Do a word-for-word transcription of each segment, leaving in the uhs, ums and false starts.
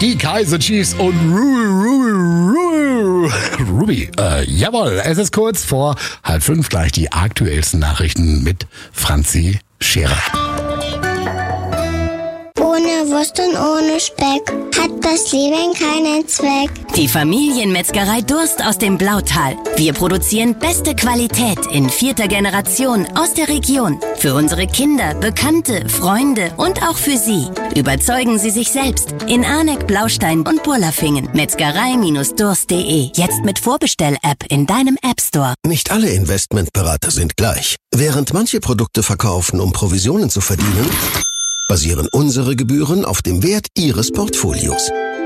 Die Kaiser Chiefs und Ruby, Ruby, Ruby. Äh, jawohl, es ist kurz vor halb fünf, gleich die aktuellsten Nachrichten mit Franzi Scherer. Ohne Wurst und ohne Speck hat das Leben keinen Zweck. Die Familienmetzgerei Durst aus dem Blautal. Wir produzieren beste Qualität in vierter Generation aus der Region. Für unsere Kinder, Bekannte, Freunde und auch für Sie. Überzeugen Sie sich selbst in Arneck, Blaustein und Burlafingen. Metzgerei Durst punkt de. Jetzt mit Vorbestell-App in deinem App Store. Nicht alle Investmentberater sind gleich. Während manche Produkte verkaufen, um Provisionen zu verdienen, basieren unsere Gebühren auf dem Wert Ihres Portfolios.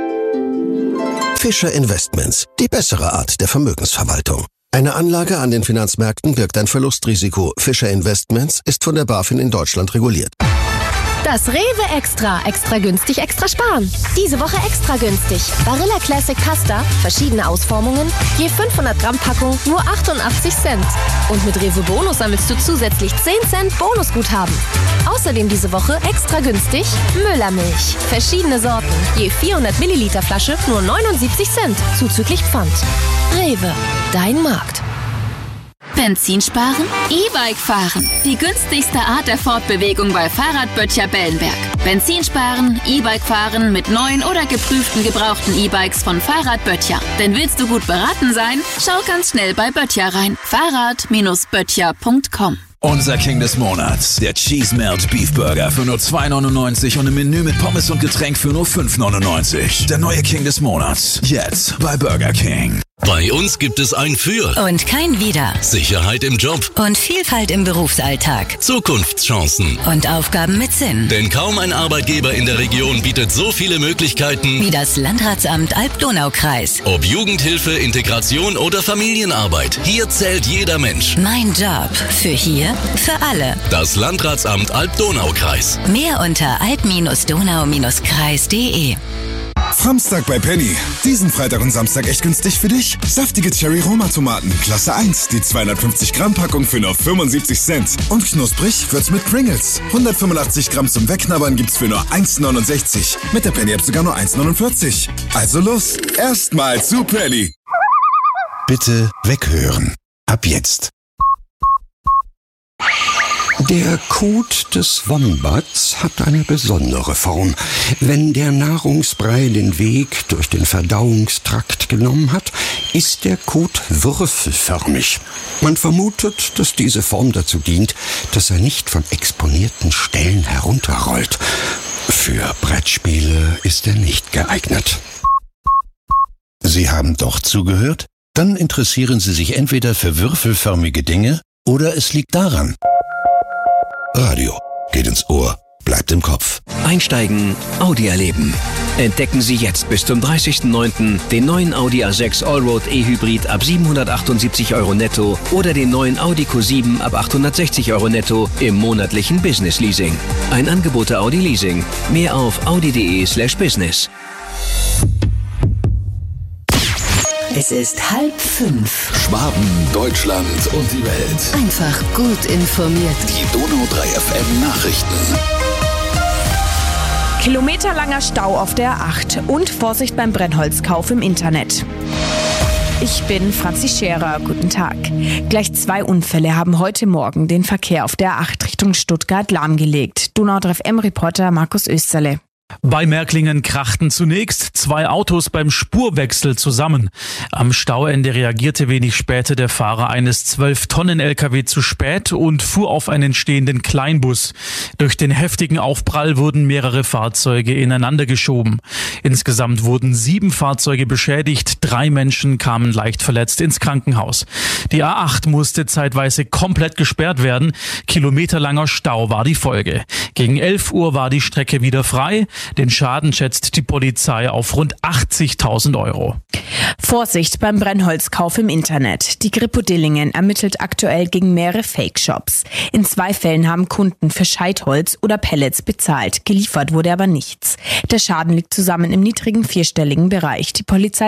Fischer Investments, die bessere Art der Vermögensverwaltung. Eine Anlage an den Finanzmärkten birgt ein Verlustrisiko. Fischer Investments ist von der BaFin in Deutschland reguliert. Das Rewe Extra. Extra günstig, extra sparen. Diese Woche extra günstig. Barilla Classic Pasta, verschiedene Ausformungen, je fünfhundert Gramm Packung, nur achtundachtzig Cent. Und mit Rewe Bonus sammelst du zusätzlich zehn Cent Bonusguthaben. Außerdem diese Woche extra günstig Müllermilch. Verschiedene Sorten, je vierhundert Milliliter Flasche, nur neunundsiebzig Cent, zuzüglich Pfand. Rewe, dein Markt. Benzin sparen? E-Bike fahren. Die günstigste Art der Fortbewegung bei Fahrradböttcher Bellenberg. Benzin sparen, E-Bike fahren mit neuen oder geprüften gebrauchten E-Bikes von Fahrradböttcher. Denn willst du gut beraten sein? Schau ganz schnell bei Böttcher rein. Fahrrad Böttcher punkt com. Unser King des Monats, der Cheese Melt Beef Burger für nur zwei neunundneunzig und ein Menü mit Pommes und Getränk für nur fünf neunundneunzig. Der neue King des Monats, jetzt bei Burger King. Bei uns gibt es ein Für Und kein Wider. Sicherheit im Job Und Vielfalt im Berufsalltag. Zukunftschancen. Und Aufgaben mit Sinn. Denn kaum ein Arbeitgeber in der Region bietet so viele Möglichkeiten Wie das Landratsamt Alb-Donau-Kreis. Ob Jugendhilfe, Integration oder Familienarbeit. Hier zählt jeder Mensch. Mein Job. Für hier, für alle. Das Landratsamt Alb-Donau-Kreis. Mehr unter alb Donau Kreis punkt de. Samstag bei Penny. Diesen Freitag und Samstag echt günstig für dich. Saftige Cherry-Roma-Tomaten, Klasse eins. Die zweihundertfünfzig Gramm Packung für nur fünfundsiebzig Cent. Und knusprig wird's mit Pringles. hundertfünfundachtzig Gramm zum Wegknabbern gibt's für nur eins neunundsechzig. Mit der Penny-App sogar nur eins neunundvierzig. Also los, erstmal zu Penny. Bitte weghören. Ab jetzt. Der Kot des Wombats hat eine besondere Form. Wenn der Nahrungsbrei den Weg durch den Verdauungstrakt genommen hat, ist der Kot würfelförmig. Man vermutet, dass diese Form dazu dient, dass er nicht von exponierten Stellen herunterrollt. Für Brettspiele ist er nicht geeignet. Sie haben doch zugehört? Dann interessieren Sie sich entweder für würfelförmige Dinge oder es liegt daran. Radio geht ins Ohr, bleibt im Kopf. Einsteigen, Audi erleben. Entdecken Sie jetzt bis zum dreißigsten neunten den neuen Audi A sechs Allroad E-Hybrid ab siebenhundertachtundsiebzig Euro netto oder den neuen Audi Q sieben ab achthundertsechzig Euro netto im monatlichen Business Leasing. Ein Angebot der Audi Leasing. Mehr auf audi.de slash business. Es ist halb fünf. Schwaben, Deutschland und die Welt. Einfach gut informiert. Die Donau drei F M Nachrichten. Kilometerlanger Stau auf der A acht und Vorsicht beim Brennholzkauf im Internet. Ich bin Franzi Scherer, guten Tag. Gleich zwei Unfälle haben heute Morgen den Verkehr auf der A acht Richtung Stuttgart lahmgelegt. Donau drei F M-Reporter Markus Österle. Bei Märklingen krachten zunächst zwei Autos beim Spurwechsel zusammen. Am Stauende reagierte wenig später der Fahrer eines zwölf Tonnen L K W zu spät und fuhr auf einen stehenden Kleinbus. Durch den heftigen Aufprall wurden mehrere Fahrzeuge ineinander geschoben. Insgesamt wurden sieben Fahrzeuge beschädigt, drei Menschen kamen leicht verletzt ins Krankenhaus. Die A acht musste zeitweise komplett gesperrt werden. Kilometerlanger Stau war die Folge. Gegen elf Uhr war die Strecke wieder frei. Den Schaden schätzt die Polizei auf rund achtzigtausend Euro. Vorsicht beim Brennholzkauf im Internet. Die Kripo Dillingen ermittelt aktuell gegen mehrere Fake-Shops. In zwei Fällen haben Kunden für Scheitholz oder Pellets bezahlt. Geliefert wurde aber nichts. Der Schaden liegt zusammen im niedrigen vierstelligen Bereich. Die Polizei warnt bis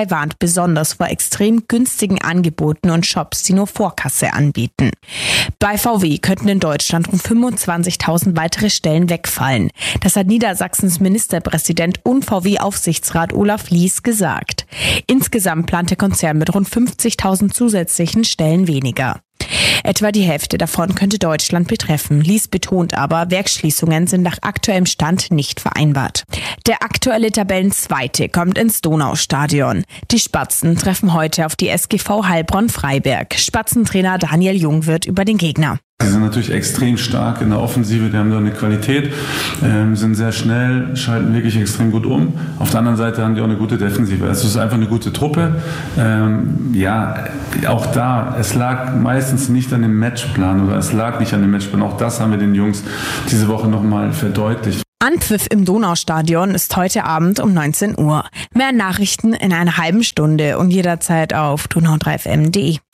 besonders vor extrem günstigen Angeboten und Shops, die nur Vorkasse anbieten. Bei V W könnten in Deutschland rund fünfundzwanzigtausend weitere Stellen wegfallen. Das hat Niedersachsens Ministerpräsident und V W-Aufsichtsrat Olaf Lies gesagt. Insgesamt plant der Konzern mit rund fünfzigtausend zusätzlichen Stellen weniger. Etwa die Hälfte davon könnte Deutschland betreffen. Lies betont aber, Werksschließungen sind nach aktuellem Stand nicht vereinbart. Der aktuelle Tabellenzweite kommt ins Donaustadion. Die Spatzen treffen heute auf die S G V Heilbronn-Freiberg. Spatzentrainer Daniel Jung wird über den Gegner. Sie sind natürlich extrem stark in der Offensive, die haben da eine Qualität, ähm, sind sehr schnell, schalten wirklich extrem gut um. Auf der anderen Seite haben die auch eine gute Defensive. Also es ist einfach eine gute Truppe. Ähm, ja, auch da, es lag meistens nicht an dem Matchplan oder es lag nicht an dem Matchplan. Auch das haben wir den Jungs diese Woche nochmal verdeutlicht. Anpfiff im Donaustadion ist heute Abend um neunzehn Uhr. Mehr Nachrichten in einer halben Stunde und jederzeit auf donau drei f m punkt d e.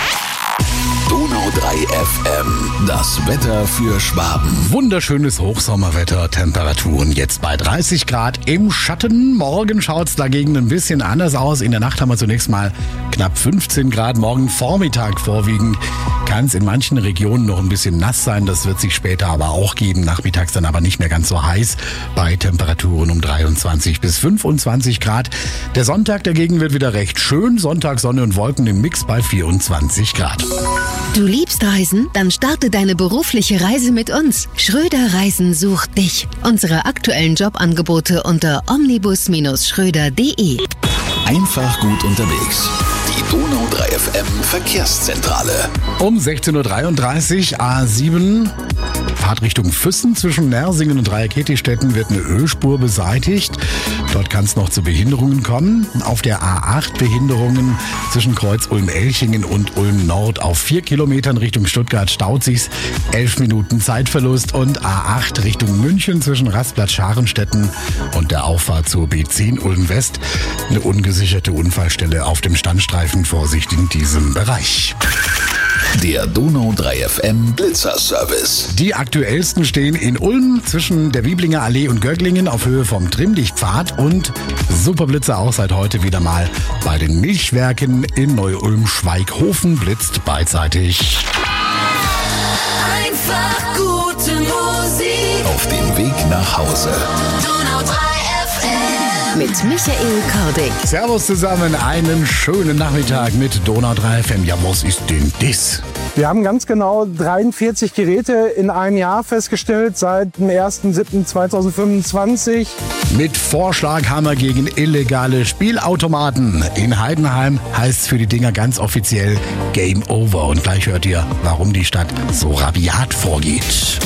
Donau drei F M, das Wetter für Schwaben. Wunderschönes Hochsommerwetter, Temperaturen jetzt bei dreißig Grad im Schatten. Morgen schaut's dagegen ein bisschen anders aus. In der Nacht haben wir zunächst mal knapp fünfzehn Grad. Morgen Vormittag vorwiegend kann es in manchen Regionen noch ein bisschen nass sein. Das wird sich später aber auch geben. Nachmittags dann aber nicht mehr ganz so heiß bei Temperaturen um dreiundzwanzig bis fünfundzwanzig Grad. Der Sonntag dagegen wird wieder recht schön. Sonntag Sonne und Wolken im Mix bei vierundzwanzig Grad. Du liebst Reisen? Dann starte deine berufliche Reise mit uns. Schröder Reisen sucht dich. Unsere aktuellen Jobangebote unter omnibus Schröder punkt de. Einfach gut unterwegs. Die Donau drei F M Verkehrszentrale. Um sechzehn Uhr dreiunddreißig, A sieben, Fahrtrichtung Füssen zwischen Nersingen und Dreieckettistetten wird eine Ölspur beseitigt. Dort kann es noch zu Behinderungen kommen. Auf der A acht Behinderungen zwischen Kreuz Ulm-Elchingen und Ulm-Nord. Auf vier Kilometern Richtung Stuttgart staut sich's. elf Minuten Zeitverlust. Und A acht Richtung München zwischen Rastplatz-Scharenstetten und der Auffahrt zur B zehn Ulm-West. Eine ungesicherte Unfallstelle auf dem Standstreifen. Vorsicht in diesem Bereich. Der Donau drei F M Blitzerservice. Die aktuellsten stehen in Ulm zwischen der Wieblinger Allee und Göcklingen auf Höhe vom Trimmdichtpfad und Superblitzer auch seit heute wieder mal bei den Milchwerken in Neu-Ulm-Schweighofen blitzt beidseitig. Einfach gute Musik. Auf dem Weg nach Hause. Donau drei F M. Mit Michael Kordig. Servus zusammen, einen schönen Nachmittag mit Donau drei F M. Ja, was ist denn das? Wir haben ganz genau dreiundvierzig Geräte in einem Jahr festgestellt, seit dem ersten siebten zweitausendfünfundzwanzig. Mit Vorschlaghammer gegen illegale Spielautomaten. In Heidenheim heißt es für die Dinger ganz offiziell Game Over. Und gleich hört ihr, warum die Stadt so rabiat vorgeht.